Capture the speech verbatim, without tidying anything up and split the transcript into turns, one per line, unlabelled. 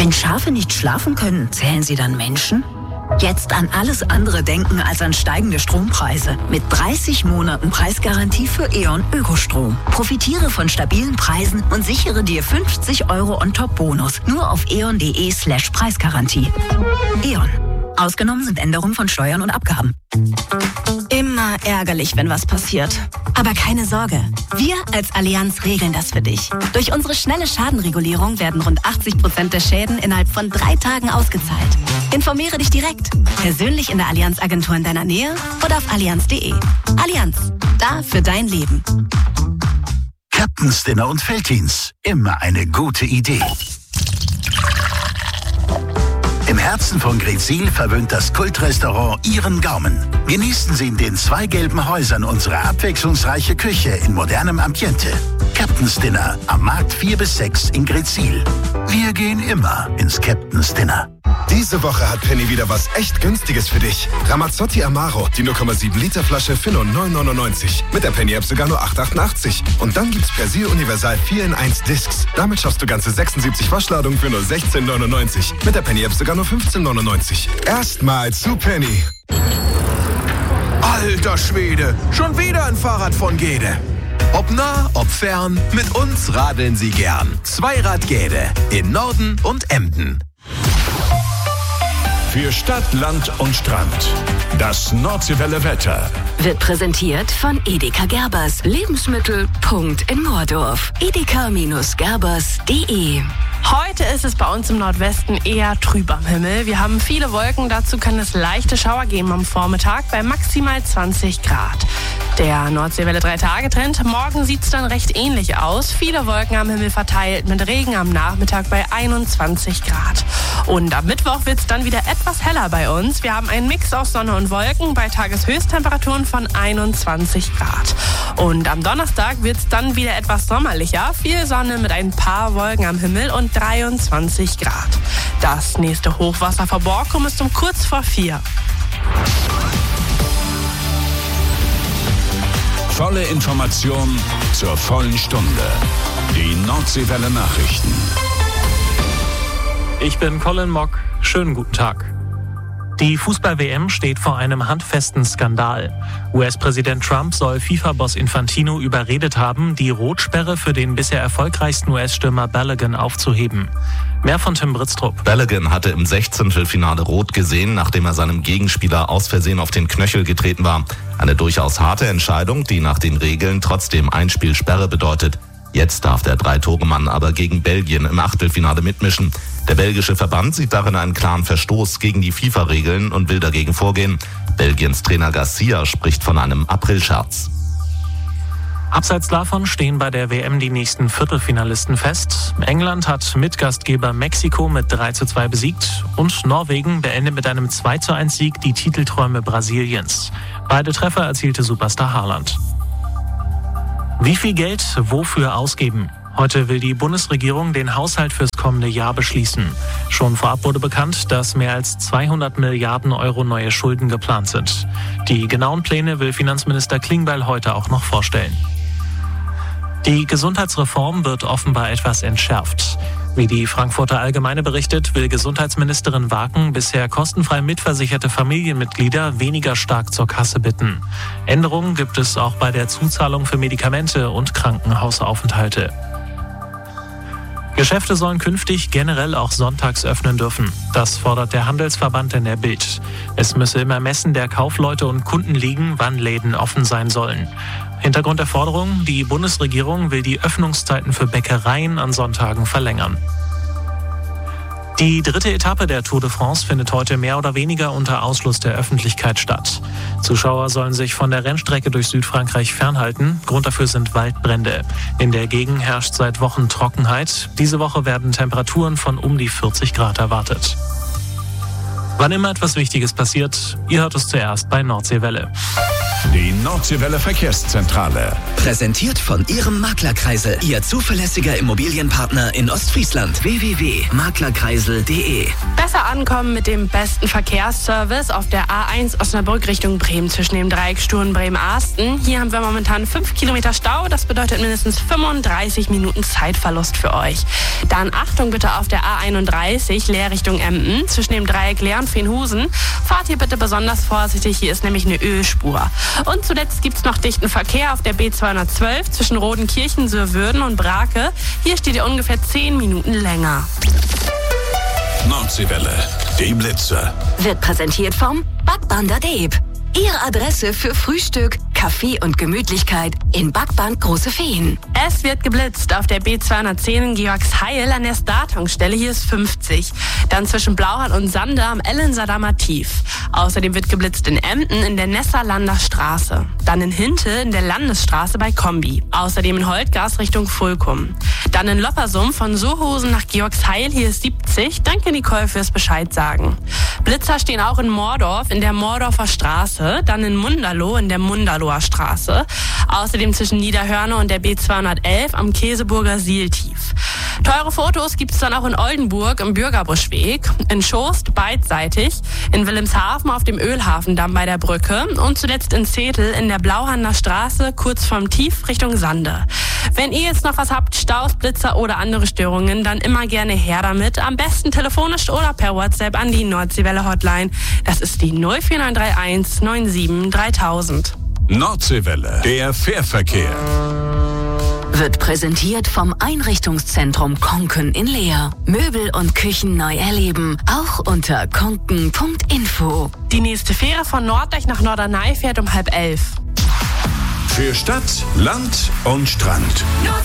Wenn Schafe nicht schlafen können, zählen sie dann Menschen? Jetzt an alles andere denken als an steigende Strompreise. Mit dreißig Monaten Preisgarantie für E.ON Ökostrom. Profitiere von stabilen Preisen und sichere dir fünfzig Euro On-Top-Bonus. Nur auf eon.de slash Preisgarantie. E.ON. Ausgenommen sind Änderungen von Steuern und Abgaben.
Immer ärgerlich, wenn was passiert. Aber keine Sorge. Wir als Allianz regeln das für dich. Durch unsere schnelle Schadenregulierung werden rund achtzig Prozent der Schäden innerhalb von drei Tagen ausgezahlt. Informiere dich direkt. Persönlich in der Allianz-Agentur in deiner Nähe oder auf allianz punkt de. Allianz. Da für dein Leben.
Captain's Dinner und Veltins. Immer eine gute Idee. Im Herzen von Greetsiel verwöhnt das Kultrestaurant Ihren Gaumen. Genießen Sie in den zwei gelben Häusern unsere abwechslungsreiche Küche in modernem Ambiente. Captain's Dinner am Markt vier bis sechs in Greetsiel. Wir gehen immer ins Captain's Dinner.
Diese Woche hat Penny wieder was echt Günstiges für dich. Ramazzotti Amaro, die null Komma sieben Liter Flasche für nur neun neunundneunzig. Mit der Penny-App sogar nur acht achtundachtzig. Und dann gibt's Persil Universal vier in eins Discs. Damit schaffst du ganze sechsundsiebzig Waschladungen für nur sechzehn neunundneunzig. Mit der Penny-App sogar nur fünfzehn neunundneunzig. Erstmal zu Penny.
Alter Schwede, schon wieder ein Fahrrad von Gede. Ob nah, ob fern, mit uns radeln Sie gern. Zweirad Gede in Norden und Emden.
Für Stadt, Land und Strand. Das Nordseewelle Wetter.
Wird präsentiert von Edeka Gerbers. Lebensmittel. Punkt in Moordorf. edeka Gerbers punkt de.
Heute ist es bei uns im Nordwesten eher trüb am Himmel. Wir haben viele Wolken, dazu kann es leichte Schauer geben am Vormittag bei maximal zwanzig Grad. Der Nordseewelle drei Tage Trend. Morgen sieht es dann recht ähnlich aus. Viele Wolken am Himmel verteilt mit Regen am Nachmittag bei einundzwanzig Grad. Und am Mittwoch wird es dann wieder etwas heller bei uns. Wir haben einen Mix aus Sonne und Wolken bei Tageshöchsttemperaturen von einundzwanzig Grad. Und am Donnerstag wird es dann wieder etwas sommerlicher. Viel Sonne mit ein paar Wolken am Himmel und dreiundzwanzig Grad. Das nächste Hochwasser vor Borkum ist um kurz vor vier.
Volle Information zur vollen Stunde. Die Nordseewelle Nachrichten.
Ich bin Colin Mock. Schönen guten Tag. Die Fußball-W M steht vor einem handfesten Skandal. U S-Präsident Trump soll FIFA-Boss Infantino überredet haben, die Rotsperre für den bisher erfolgreichsten U S-Stürmer Balogun aufzuheben. Mehr von Tim Britztrup.
Balogun hatte im Sechzehntelfinale rot gesehen, nachdem er seinem Gegenspieler aus Versehen auf den Knöchel getreten war. Eine durchaus harte Entscheidung, die nach den Regeln trotzdem Einspielsperre bedeutet. Jetzt darf der Drei-Tore-Mann aber gegen Belgien im Achtelfinale mitmischen. Der belgische Verband sieht darin einen klaren Verstoß gegen die FIFA-Regeln und will dagegen vorgehen. Belgiens Trainer Garcia spricht von einem Aprilscherz.
Abseits davon stehen bei der W M die nächsten Viertelfinalisten fest. England hat Mitgastgeber Mexiko mit drei zu zwei besiegt und Norwegen beendet mit einem zwei zu eins Sieg die Titelträume Brasiliens. Beide Treffer erzielte Superstar Haaland. Wie viel Geld wofür ausgeben? Heute will die Bundesregierung den Haushalt fürs kommende Jahr beschließen. Schon vorab wurde bekannt, dass mehr als zweihundert Milliarden Euro neue Schulden geplant sind. Die genauen Pläne will Finanzminister Klingbeil heute auch noch vorstellen. Die Gesundheitsreform wird offenbar etwas entschärft. Wie die Frankfurter Allgemeine berichtet, will Gesundheitsministerin Waken bisher kostenfrei mitversicherte Familienmitglieder weniger stark zur Kasse bitten. Änderungen gibt es auch bei der Zuzahlung für Medikamente und Krankenhausaufenthalte. Geschäfte sollen künftig generell auch sonntags öffnen dürfen. Das fordert der Handelsverband in der Bild. Es müsse im Ermessen der Kaufleute und Kunden liegen, wann Läden offen sein sollen. Hintergrund der Forderung: Die Bundesregierung will die Öffnungszeiten für Bäckereien an Sonntagen verlängern. Die dritte Etappe der Tour de France findet heute mehr oder weniger unter Ausschluss der Öffentlichkeit statt. Zuschauer sollen sich von der Rennstrecke durch Südfrankreich fernhalten. Grund dafür sind Waldbrände. In der Gegend herrscht seit Wochen Trockenheit. Diese Woche werden Temperaturen von um die vierzig Grad erwartet. Wann immer etwas Wichtiges passiert, ihr hört es zuerst bei Nordseewelle.
Die Nordseewelle Verkehrszentrale.
Präsentiert von Ihrem Maklerkreisel, Ihr zuverlässiger Immobilienpartner in Ostfriesland. w w w punkt maklerkreisel punkt de.
Besser ankommen mit dem besten Verkehrsservice auf der A eins Osnabrück Richtung Bremen zwischen dem Dreieck Sturen-Bremen-Asten. Hier haben wir momentan fünf Kilometer Stau. Das bedeutet mindestens fünfunddreißig Minuten Zeitverlust für euch. Dann Achtung bitte auf der A einunddreißig Leer Richtung Emden zwischen dem Dreieck Leer und Feenhusen. Fahrt hier bitte besonders vorsichtig. Hier ist nämlich eine Ölspur. Und zuletzt gibt es noch dichten Verkehr auf der B zweihundertzwölf zwischen Rodenkirchen, Söhrwürden und Brake. Hier steht ihr ungefähr zehn Minuten länger.
Nordseewelle, die Blitze.
Wird präsentiert vom Backbander Deep. Ihre Adresse für Frühstück, Kaffee und Gemütlichkeit in Backband Große Feen.
Es wird geblitzt auf der B zweihundertzehn in Georgsheil an der Startankstelle. Hier ist fünfzig. Dann zwischen Blauhart und Sande am Ellensadamer Tief. Außerdem wird geblitzt in Emden in der Nessalander Straße. Dann in Hinte in der Landesstraße bei Kombi. Außerdem in Holtgas Richtung Fulkum. Dann in Loppersum von Sohosen nach Georgsheil. Hier ist siebzig. Danke Nicole fürs Bescheid sagen. Blitzer stehen auch in Mordorf in der Mordorfer Straße. Dann in Munderloh in der Munderloher Straße. Außerdem zwischen Niederhörne und der B zweihundertelf am Käseburger Sieltief. Teure Fotos gibt's dann auch in Oldenburg im Bürgerbuschweg, in Schost beidseitig, in Wilhelmshaven auf dem Ölhafendamm bei der Brücke und zuletzt in Zetel in der Blauhander Straße kurz vorm Tief Richtung Sande. Wenn ihr jetzt noch was habt, Staus, Blitzer oder andere Störungen, dann immer gerne her damit. Am besten telefonisch oder per WhatsApp an die Nordseewelle Hotline. Das ist die null vier neun drei eins neun sieben dreitausend.
Nordseewelle, der Fährverkehr.
Wird präsentiert vom Einrichtungszentrum Konken in Leer. Möbel und Küchen neu erleben, auch unter konken punkt info.
Die nächste Fähre von Norddeich nach Norderney fährt um halb elf.
Für Stadt, Land und Strand.